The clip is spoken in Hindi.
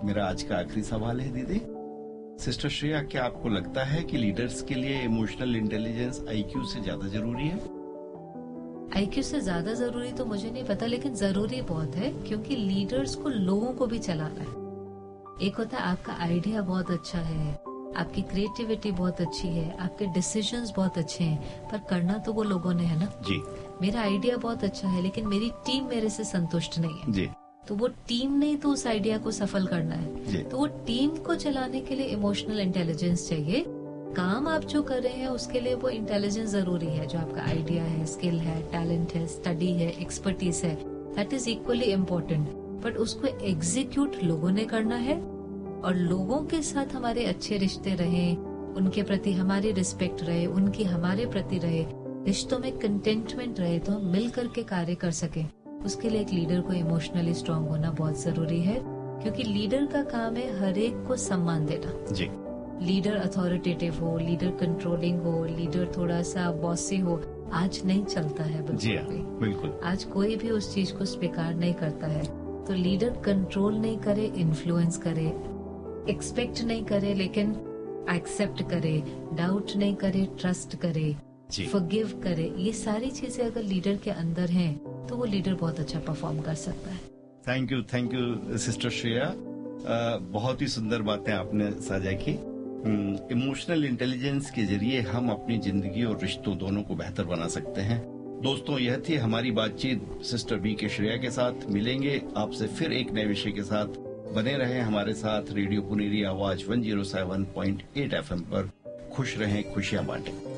मेरा आज का आखिरी सवाल है दीदी। सिस्टर श्रेया, क्या आपको लगता है कि लीडर्स के लिए इमोशनल इंटेलिजेंस आईक्यू से ज्यादा जरूरी है? आईक्यू से ज्यादा जरूरी तो मुझे नहीं पता, लेकिन जरूरी बहुत है, क्योंकि लीडर्स को लोगों को भी चलाना है। एक होता है आपका आइडिया बहुत अच्छा है, आपकी क्रिएटिविटी बहुत अच्छी है, आपके डिसीजंस बहुत अच्छे हैं, पर करना तो वो लोगों ने है ना जी। मेरा आइडिया बहुत अच्छा है, लेकिन मेरी टीम मेरे से संतुष्ट नहीं है जी। तो वो टीम ने तो उस आइडिया को सफल करना है जी। तो वो टीम को चलाने के लिए इमोशनल इंटेलिजेंस चाहिए। काम आप जो कर रहे हैं उसके लिए वो इंटेलिजेंस जरूरी है, जो आपका आइडिया है, स्किल है, टैलेंट है, स्टडी है, एक्सपर्टीज है, that is equally important. But उसको एग्जीक्यूट लोगों ने करना है, और लोगों के साथ हमारे अच्छे रिश्ते रहे, उनके प्रति हमारी रिस्पेक्ट रहे, उनकी हमारे प्रति रहे, रिश्तों में कंटेंटमेंट रहे, तो हम मिल करके कार्य कर सके। उसके लिए एक लीडर को इमोशनली स्ट्रांग होना बहुत जरूरी है, क्योंकि लीडर का काम है हर एक को सम्मान देना। जी। लीडर अथॉरिटेटिव हो, लीडर कंट्रोलिंग हो, लीडर थोड़ा सा बॉसी हो, आज नहीं चलता है जी बिल्कुल भी। बिल्कुल। आज कोई भी उस चीज को स्वीकार नहीं करता है। तो लीडर कंट्रोल नहीं करे, इन्फ्लुएंस करे, एक्सपेक्ट नहीं करे लेकिन एक्सेप्ट करे, डाउट नहीं करे, ट्रस्ट करे, फॉरगिव करे, ये सारी चीजें अगर लीडर के अंदर हैं तो वो लीडर बहुत अच्छा परफॉर्म कर सकता है। थैंक यू सिस्टर श्रेया, बहुत ही सुंदर बातें आपने साझा की। इमोशनल इंटेलिजेंस के जरिए हम अपनी जिंदगी और रिश्तों दोनों को बेहतर बना सकते हैं। दोस्तों, यह थी हमारी बातचीत सिस्टर बी के श्रेया के साथ। मिलेंगे आपसे फिर एक नए विषय के साथ। बने रहें हमारे साथ रेडियो पुनेरी आवाज 107.8 FM पर। खुश रहें, खुशियां बांटें।